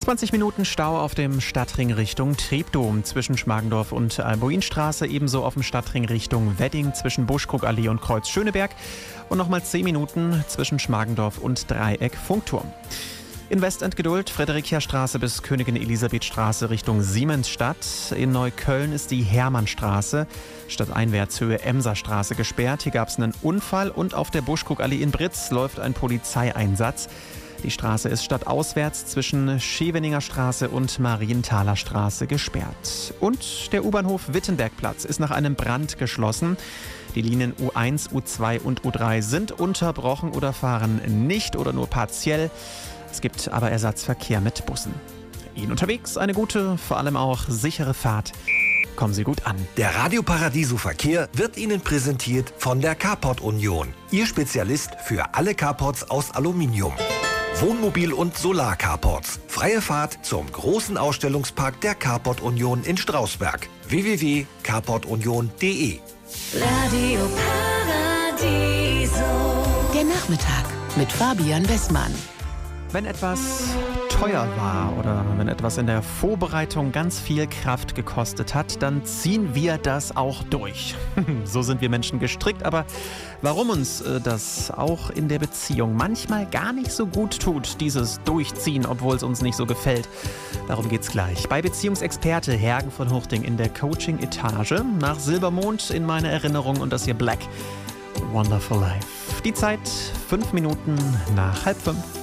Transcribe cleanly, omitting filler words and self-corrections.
20 Minuten Stau auf dem Stadtring Richtung Treptow zwischen Schmargendorf und Albuinstraße, ebenso auf dem Stadtring Richtung Wedding zwischen Buschkrugallee und Kreuz Schöneberg und nochmal 10 Minuten zwischen Schmargendorf und Dreieck Funkturm. In Westend Geduld, Friedrichia-Straße bis Königin Elisabeth-Straße Richtung Siemensstadt. In Neukölln ist die Hermannstraße stadteinwärtshöhe Emserstraße gesperrt. Hier gab es einen Unfall und auf der Buschkrugallee in Britz läuft ein Polizeieinsatz. Die Straße ist stadtauswärts zwischen Scheveninger Straße und Marienthaler Straße gesperrt. Und der U-Bahnhof Wittenbergplatz ist nach einem Brand geschlossen. Die Linien U1, U2 und U3 sind unterbrochen oder fahren nicht oder nur partiell. Es gibt aber Ersatzverkehr mit Bussen. Ihnen unterwegs eine gute, vor allem auch sichere Fahrt. Kommen Sie gut an. Der Radio Paradiso Verkehr wird Ihnen präsentiert von der Carport Union. Ihr Spezialist für alle Carports aus Aluminium. Wohnmobil- und Solar-Carports. Freie Fahrt zum großen Ausstellungspark der Carport Union in Strausberg. www.carportunion.de. Radio Paradiso. Der Nachmittag mit Fabian Westmann. Wenn etwas teuer war oder wenn etwas in der Vorbereitung ganz viel Kraft gekostet hat, dann ziehen wir das auch durch. So sind wir Menschen gestrickt, aber warum uns das auch in der Beziehung manchmal gar nicht so gut tut, dieses Durchziehen, obwohl es uns nicht so gefällt, darum geht's gleich. Bei Beziehungsexperte Hergen von Huchting in der Coaching-Etage nach Silbermond in meiner Erinnerung und das hier Black. Wonderful Life. Die Zeit 5 Minuten nach 4:30.